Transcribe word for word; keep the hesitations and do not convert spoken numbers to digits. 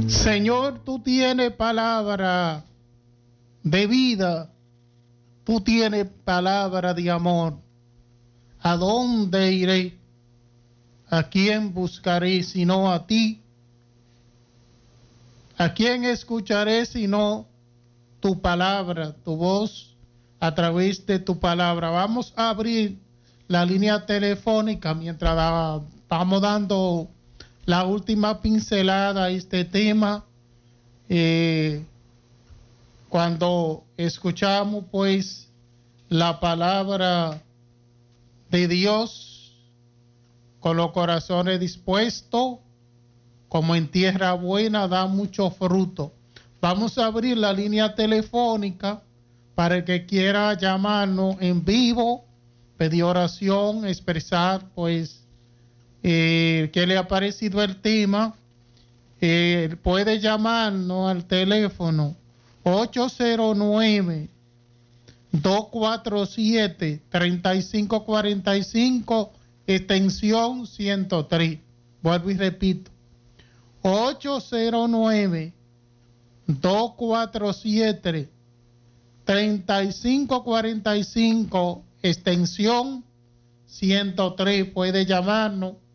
Señor, tú tienes palabra de vida, tú tienes palabra de amor. ¿A dónde iré? ¿A quién buscaré sino a ti? ¿A quién escucharé sino tu palabra, tu voz a través de tu palabra? Vamos a abrir la línea telefónica mientras la, vamos dando la última pincelada a este tema. Eh, cuando escuchamos pues la palabra de Dios con los corazones dispuestos, como en tierra buena, da mucho fruto. Vamos a abrir la línea telefónica para el que quiera llamarnos en vivo, pedir oración, expresar pues eh, qué le ha parecido el tema. Eh, puede llamarnos al teléfono ocho cero nueve, dos cuatro siete, tres cinco cuatro cinco, extensión ciento tres. Vuelvo y repito, ocho cero nueve, dos cuatro siete, tres cinco cuatro cinco, extensión ciento tres. Puede llamarnos